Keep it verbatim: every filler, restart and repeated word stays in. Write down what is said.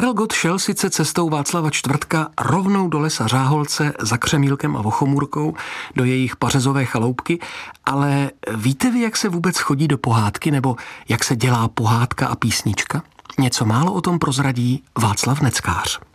Karel Gott šel sice cestou Václava Čtvrtka rovnou do lesa Řáholce za Křemílkem a Vochomůrkou do jejich pařezové chaloupky, ale víte vy, jak se vůbec chodí do pohádky nebo jak se dělá pohádka a písnička? Něco málo o tom prozradí Václav Neckář.